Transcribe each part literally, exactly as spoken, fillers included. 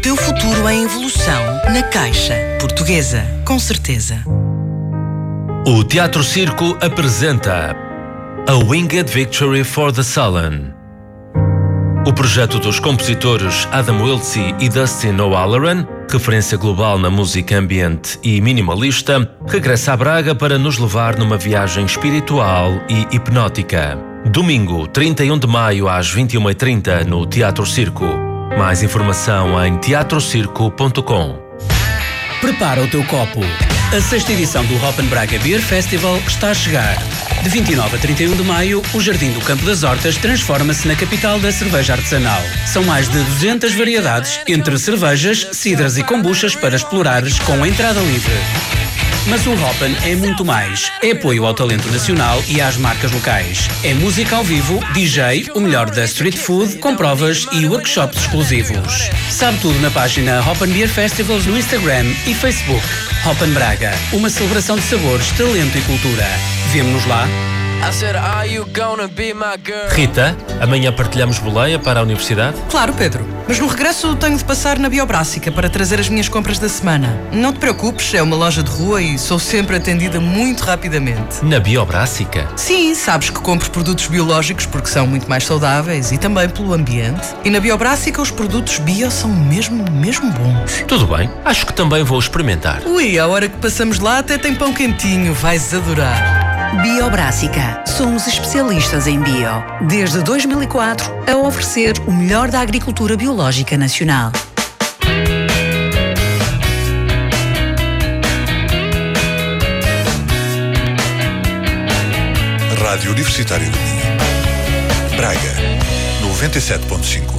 teu futuro em evolução na Caixa Portuguesa, com certeza. O Teatro Circo apresenta A Winged Victory for the Sullen. O projeto dos compositores Adam Wiltzie e Dustin O'Halloran, referência global na música ambiente e minimalista, regressa a Braga para nos levar numa viagem espiritual e hipnótica. Domingo, trinta e um de maio, às vinte e uma e trinta, no Teatro Circo. Mais informação em teatro circo ponto com. Prepara o teu copo. A sexta edição do Hoppen Braga Beer Festival está a chegar. De vinte e nove a trinta e um de maio, o Jardim do Campo das Hortas transforma-se na capital da cerveja artesanal. São mais de duzentas variedades, entre cervejas, cidras e kombuchas para explorares com entrada livre. Mas o Hoppen é muito mais. É apoio ao talento nacional e às marcas locais. É música ao vivo, D J, o melhor da street food, com provas e workshops exclusivos. Sabe tudo na página Hoppen Beer Festivals no Instagram e Facebook. Hoppen Braga, uma celebração de sabores, talento e cultura. Vemo-nos lá. Rita, amanhã partilhamos boleia para a universidade? Claro, Pedro. Mas no regresso tenho de passar na Biobrássica para trazer as minhas compras da semana. Não te preocupes, é uma loja de rua e sou sempre atendida muito rapidamente. Na Biobrássica? Sim, sabes que compro produtos biológicos porque são muito mais saudáveis e também pelo ambiente. E na Biobrássica os produtos bio são mesmo, mesmo bons. Tudo bem, acho que também vou experimentar. Ui, a hora que passamos lá até tem pão quentinho, vais adorar. Biobrássica. Somos especialistas em bio. Desde dois mil e quatro, a oferecer o melhor da agricultura biológica nacional. Rádio Universitária do Minho. Braga, noventa e sete ponto cinco.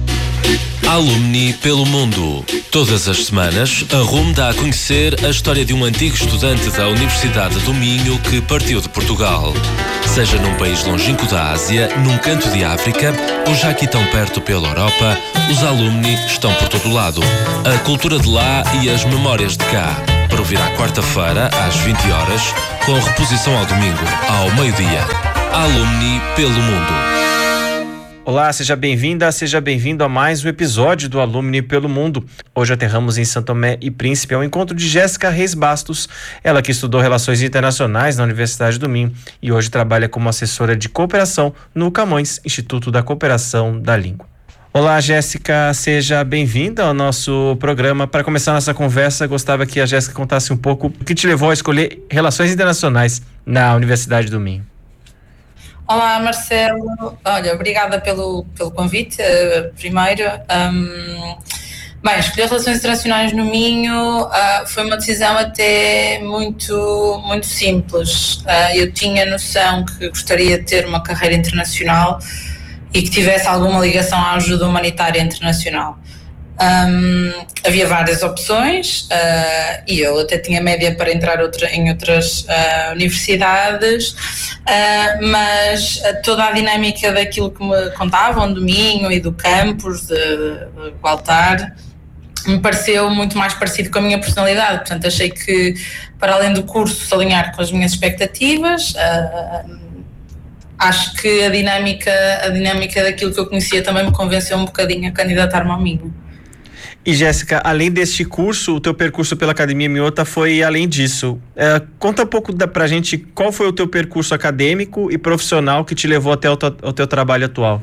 Alumni pelo mundo. Todas as semanas, a R U M dá a conhecer a história de um antigo estudante da Universidade do Minho que partiu de Portugal. Seja num país longínquo da Ásia, num canto de África ou já aqui tão perto pela Europa, os alumni estão por todo lado. A cultura de lá e as memórias de cá. Para ouvir à quarta-feira, às vinte horas, com reposição ao domingo, ao meio-dia. Alumni pelo mundo. Olá, seja bem-vinda, seja bem-vindo a mais um episódio do Alumni pelo Mundo. Hoje aterramos em São Tomé e Príncipe ao encontro de Jéssica Reis Bastos, ela que estudou Relações Internacionais na Universidade do Minho e hoje trabalha como assessora de cooperação no Camões, Instituto da Cooperação da Língua. Olá, Jéssica, seja bem-vinda ao nosso programa. Para começar nossa conversa, gostava que a Jéssica contasse um pouco o que te levou a escolher Relações Internacionais na Universidade do Minho. Olá, Marcelo. Olha, obrigada pelo, pelo convite, uh, primeiro. Um, bem, escolher Relações Internacionais no Minho uh, foi uma decisão até muito, muito simples. Uh, eu tinha noção que gostaria de ter uma carreira internacional e que tivesse alguma ligação à ajuda humanitária internacional. Um, havia várias opções uh, e eu até tinha média para entrar outra, em outras uh, universidades, uh, mas toda a dinâmica daquilo que me contavam do Minho e do campus de, de Gualtar me pareceu muito mais parecido com a minha personalidade. Portanto, achei que, para além do curso se alinhar com as minhas expectativas, uh, acho que a dinâmica, a dinâmica daquilo que eu conhecia também me convenceu um bocadinho a candidatar-me ao Minho. E Jéssica, além deste curso, o teu percurso pela Academia Minhota foi além disso. É, conta um pouco da, pra gente qual foi o teu percurso acadêmico e profissional que te levou até o, o teu trabalho atual.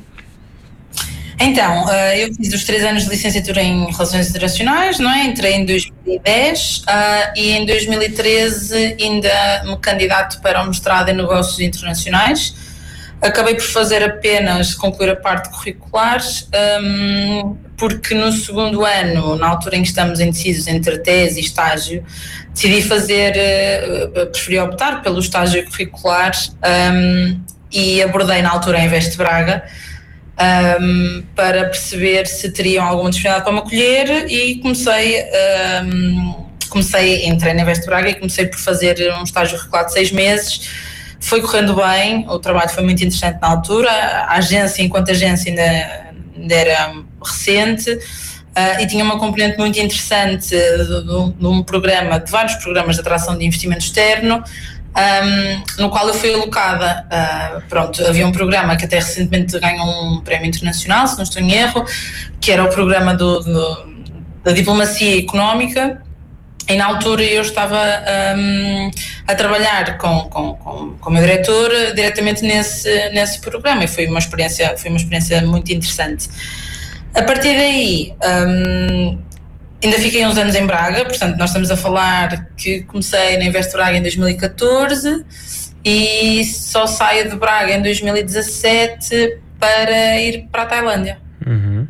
Então, uh, eu fiz os três anos de licenciatura em Relações Internacionais, não é? Entrei em dois mil e dez uh, e em dois mil e treze ainda me candidato para o mestrado em Negócios Internacionais. Acabei por fazer apenas, concluir a parte curricular, um, porque no segundo ano, na altura em que estamos indecisos entre tese e estágio, decidi fazer, uh, preferi optar pelo estágio curricular um, e abordei na altura a Invest Braga um, para perceber se teriam alguma disponibilidade para me acolher e comecei, um, comecei, entrei na Invest Braga e comecei por fazer um estágio curricular de seis meses. Foi correndo bem, o trabalho foi muito interessante na altura, a agência, enquanto agência, ainda, ainda era recente uh, e tinha uma componente muito interessante de, de, de um programa, de vários programas de atração de investimento externo, um, no qual eu fui alocada. Uh, pronto, havia um programa que até recentemente ganhou um prémio internacional, se não estou em erro, que era o programa do, do da diplomacia económica. E na altura eu estava um, a trabalhar com, com, com, com o meu diretor diretamente nesse, nesse programa, e foi uma experiência, foi uma experiência muito interessante. A partir daí, um, ainda fiquei uns anos em Braga, portanto nós estamos a falar que comecei na Invest Braga em dois mil e catorze e só saio de Braga em dois mil e dezassete para ir para a Tailândia. Uhum.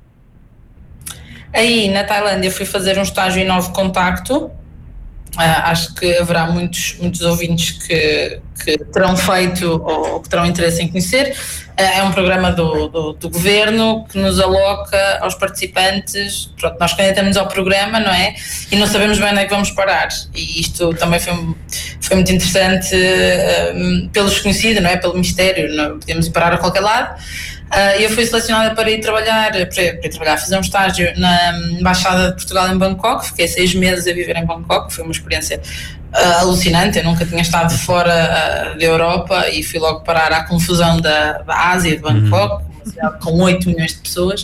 Aí na Tailândia fui fazer um estágio em Novo Contacto. Uh, acho que haverá muitos, muitos ouvintes que, que terão feito ou que terão interesse em conhecer. Uh, é um programa do, do, do governo que nos aloca aos participantes. Pronto, nós candidatamos ao programa, não é? E não sabemos bem onde é que vamos parar. E isto também foi, foi muito interessante uh, pelo desconhecido, não é? Pelo mistério. Não podíamos ir parar a qualquer lado. Uh, eu fui selecionada para ir trabalhar, para, para ir trabalhar, fazer um estágio na Embaixada de Portugal em Bangkok. Fiquei seis meses a viver em Bangkok, foi uma experiência uh, alucinante. Eu nunca tinha estado fora uh, da Europa e fui logo parar à confusão da, da Ásia, de Bangkok, uma cidade com oito milhões de pessoas.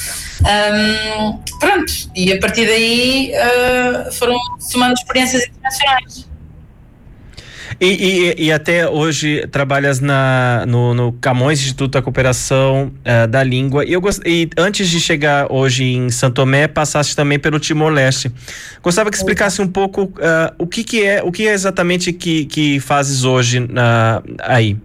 Um, pronto, e a partir daí uh, foram somando experiências internacionais. E, e, e até hoje trabalhas na, no, no Camões, Instituto da Cooperação uh, da Língua. E, eu gost... e antes de chegar hoje em Santo Tomé, passaste também pelo Timor-Leste. Gostava que explicasse um pouco uh, o que, que é, o que é exatamente que, que fazes hoje uh, aí.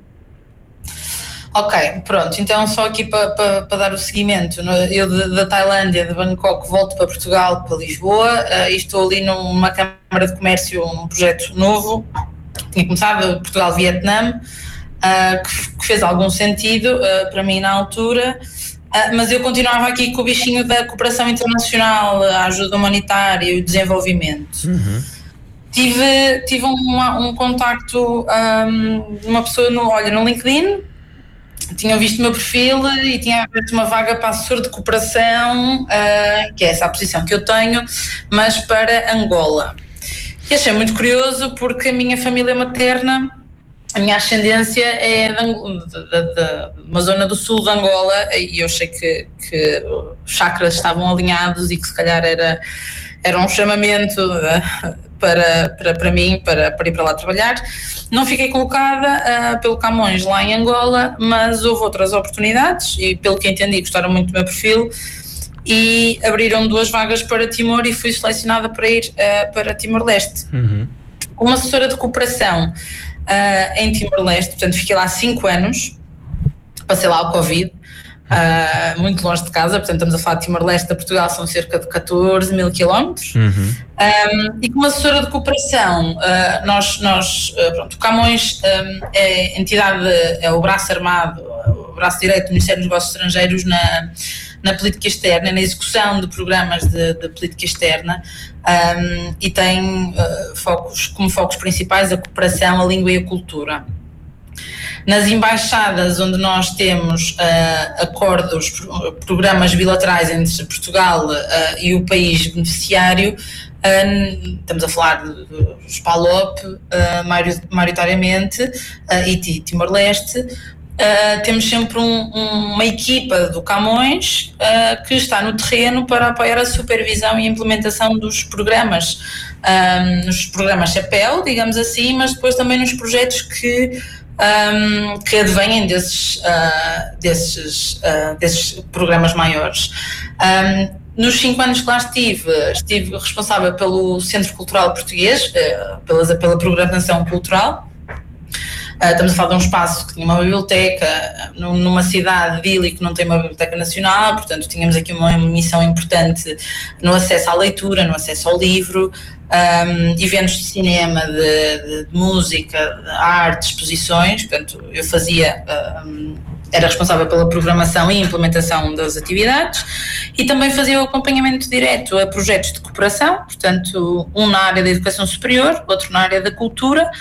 Ok, pronto, então só aqui para pa, pa dar o seguimento, eu de, da Tailândia, de Bangkok, volto para Portugal, para Lisboa, uh, e estou ali numa Câmara de Comércio, num projeto novo. Tinha começado Portugal-Vietnã, uh, que, que fez algum sentido uh, para mim na altura, uh, mas eu continuava aqui com o bichinho da cooperação internacional, a ajuda humanitária e o desenvolvimento. Uhum. Tive, tive um, um contacto um, de uma pessoa no, olha, no LinkedIn, tinha visto o meu perfil e tinha aberto uma vaga para assessor de cooperação, uh, que é essa a posição que eu tenho, mas para Angola. E achei muito curioso porque a minha família materna, a minha ascendência é de uma zona do sul de Angola, e eu achei que, que os chakras estavam alinhados e que se calhar era, era um chamamento para, para, para mim, para, para ir para lá trabalhar. Não fiquei colocada uh, pelo Camões lá em Angola, mas houve outras oportunidades e, pelo que entendi, gostaram muito do meu perfil e abriram duas vagas para Timor e fui selecionada para ir uh, para Timor-Leste. Uhum. Como assessora de cooperação uh, em Timor-Leste, portanto fiquei lá cinco anos, passei lá o Covid, uh, muito longe de casa, portanto estamos a falar de Timor-Leste a Portugal, são cerca de catorze mil quilómetros. Uhum. Um, e como assessora de cooperação, uh, nós, nós uh, pronto, o Camões um, é a entidade, é o braço armado, o braço direito do Ministério dos Negócios Estrangeiros na na política externa, na execução de programas de, de política externa, um, e tem uh, focos, como focos principais a cooperação, a língua e a cultura. Nas embaixadas onde nós temos uh, acordos, programas bilaterais entre Portugal uh, e o país beneficiário, uh, estamos a falar dos PALOP, uh, maioritariamente, uh, e Timor-Leste. Uh, temos sempre um, um, uma equipa do Camões uh, que está no terreno para apoiar a supervisão e implementação dos programas, um, nos programas chapéu, digamos assim, mas depois também nos projetos que, um, que advêm desses, uh, desses, uh, desses programas maiores. Um, Nos cinco anos que lá estive, estive responsável pelo Centro Cultural Português, uh, pela, pela programação cultural. Uh, estamos a falar de um espaço que tinha uma biblioteca numa cidade Dili que não tem uma biblioteca nacional, portanto tínhamos aqui uma missão importante no acesso à leitura, no acesso ao livro, um, eventos de cinema, de, de, de música, de arte, exposições, portanto eu fazia, um, era responsável pela programação e implementação das atividades e também fazia o acompanhamento direto a projetos de cooperação, portanto um na área da educação superior, outro na área da cultura,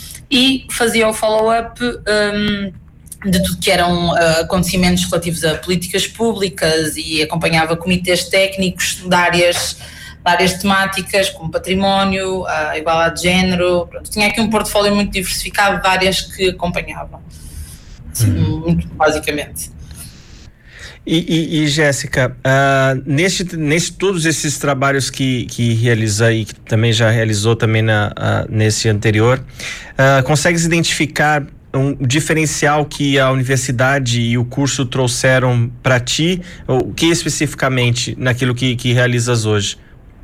e fazia o follow-up um, de tudo que eram uh, acontecimentos relativos a políticas públicas e acompanhava comitês técnicos de áreas, de áreas temáticas como património, a igualdade de género. Pronto, tinha aqui um portfólio muito diversificado de áreas que acompanhava, assim, uhum. muito basicamente. E, e, e Jéssica, uh, neste, neste, todos esses trabalhos que, que realiza e que também já realizou também na, uh, nesse anterior, uh, consegues identificar um diferencial que a universidade e o curso trouxeram para ti? O que especificamente naquilo que, que realizas hoje?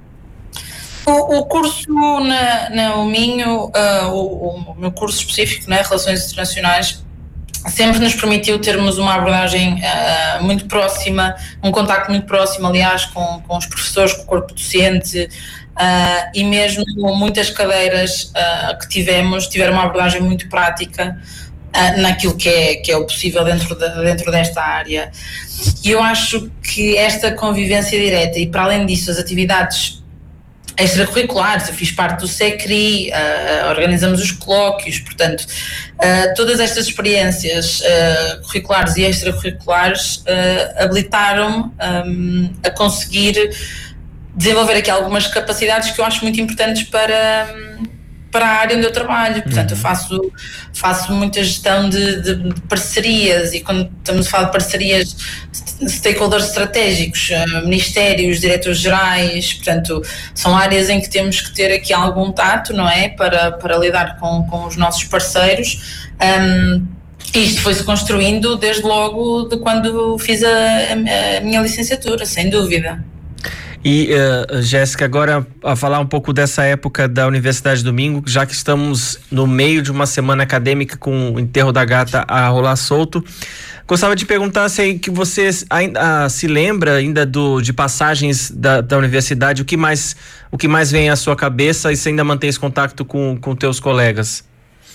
O, o curso na, na U Minho, uh, o, o meu curso específico, né, Relações Internacionais, sempre nos permitiu termos uma abordagem uh, muito próxima, um contacto muito próximo, aliás, com, com os professores, com o corpo docente, uh, e mesmo muitas cadeiras uh, que tivemos, tiveram uma abordagem muito prática uh, naquilo que é, que é o possível dentro, de, dentro desta área. E eu acho que esta convivência direta, e para além disso as atividades extracurriculares, eu fiz parte do SECRI, uh, organizamos os colóquios, portanto, uh, todas estas experiências uh, curriculares e extracurriculares uh, habilitaram-me um, a conseguir desenvolver aqui algumas capacidades que eu acho muito importantes para, para a área onde eu trabalho. Portanto, uhum. eu faço, faço muita gestão de, de, de parcerias, e quando estamos a falar de parcerias, stakeholders estratégicos, ministérios, diretores-gerais, portanto, são áreas em que temos que ter aqui algum tato, não é? Para, para lidar com, com os nossos parceiros. Um, isto foi-se construindo desde logo de quando fiz a, a, a minha licenciatura, sem dúvida. E, uh, Jéssica, agora a falar um pouco dessa época da Universidade do Minho, já que estamos no meio de uma semana acadêmica com o enterro da gata a rolar solto, gostava de perguntar se que você ainda se lembra ainda do, de passagens da, da universidade, o que mais, o que mais vem à sua cabeça, e se ainda mantém esse contato com, com teus colegas?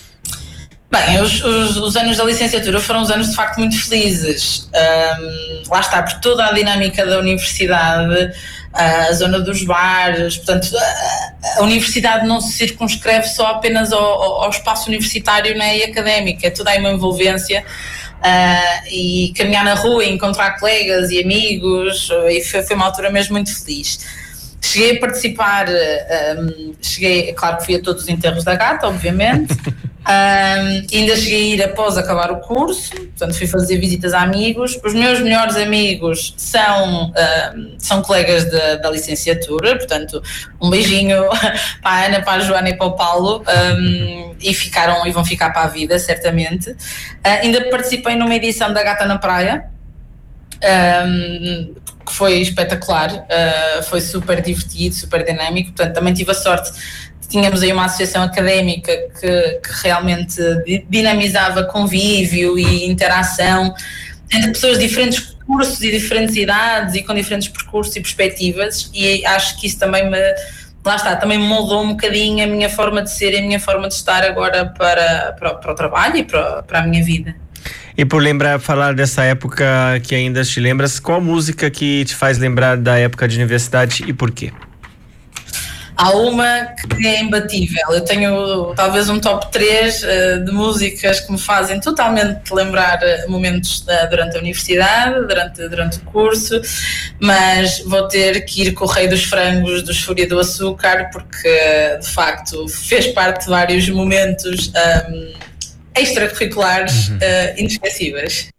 Bem, os, os, os anos da licenciatura foram uns anos de facto muito felizes. Um, lá está, por toda a dinâmica da universidade, a zona dos bares, portanto, a, a universidade não se circunscreve só apenas ao, ao espaço universitário, né, e académico, é toda aí uma envolvência. Uh, e caminhar na rua e encontrar colegas e amigos, e foi, foi uma altura mesmo muito feliz. Cheguei a participar, um, cheguei, claro que fui a todos os enterros da gata, obviamente. Um, ainda cheguei a ir após acabar o curso, portanto fui fazer visitas a amigos. Os meus melhores amigos são, um, são colegas de, da licenciatura, portanto um beijinho para a Ana, para a Joana e para o Paulo, um, e ficaram e vão ficar para a vida, certamente. Uh, ainda participei numa edição da Gata na Praia, um, que foi espetacular, uh, foi super divertido, super dinâmico, portanto também tive a sorte. Tínhamos aí uma associação académica que, que realmente dinamizava convívio e interação entre pessoas de diferentes cursos e diferentes idades e com diferentes percursos e perspectivas, e acho que isso também me, lá está, também moldou um bocadinho a minha forma de ser e a minha forma de estar agora para, para, para o trabalho e para, para a minha vida. E por lembrar, falar dessa época que ainda te lembras, qual música que te faz lembrar da época de universidade e por quê? Há uma que é imbatível. Eu tenho talvez um top três uh, de músicas que me fazem totalmente lembrar momentos da, durante a universidade, durante, durante o curso, mas vou ter que ir com o Rei dos Frangos, dos Fúria do Açúcar, porque de facto fez parte de vários momentos um, extracurriculares uh, inesquecíveis.